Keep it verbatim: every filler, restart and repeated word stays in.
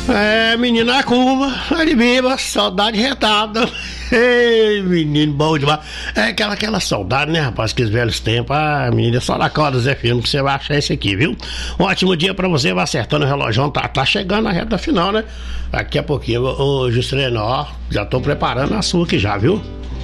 É, menina Kuma, ele viva, saudade retada. Ei, menino bom demais. É aquela, aquela saudade, né, rapaz? Que os velhos tempos. Ah, menina, só na cola do Zé Firmo que você vai achar esse aqui, viu? Um ótimo dia pra você, vai acertando o relógio. Tá, tá chegando a reta final, né? Daqui a pouquinho, ô Juscelino, ó, já tô preparando a sua aqui já, viu?